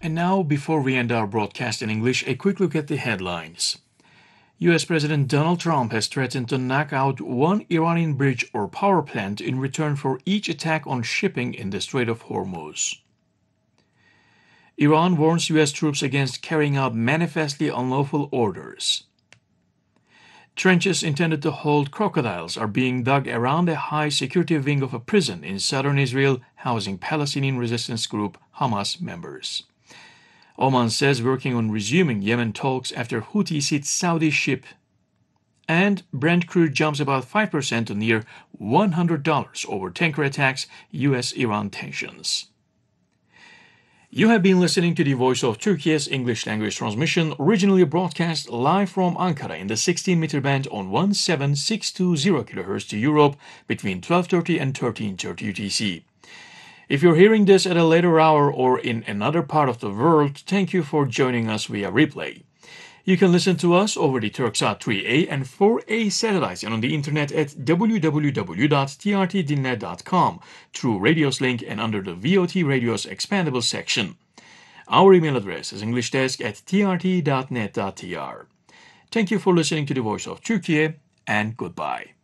And now, before we end our broadcast in English, a quick look at the headlines. US President Donald Trump has threatened to knock out one Iranian bridge or power plant in return for each attack on shipping in the Strait of Hormuz. Iran warns US troops against carrying out manifestly unlawful orders. Trenches intended to hold crocodiles are being dug around a high-security wing of a prison in southern Israel housing Palestinian resistance group Hamas members. Oman says working on resuming Yemen talks after Houthis hit Saudi ship. And Brent crude jumps about 5% to near $100 over tanker attacks, US-Iran tensions. You have been listening to the Voice of Turkey's English language transmission, originally broadcast live from Ankara in the 16-meter band on 17620 kHz to Europe between 12:30 and 13:30 UTC. If you're hearing this at a later hour or in another part of the world, thank you for joining us via replay. You can listen to us over the Turksat 3A and 4A satellites and on the internet at www.trtdinler.com through Radios link and under the VOT Radios expandable section. Our email address is englishdesk@trt.net.tr. Thank you for listening to the Voice of Turkey and goodbye.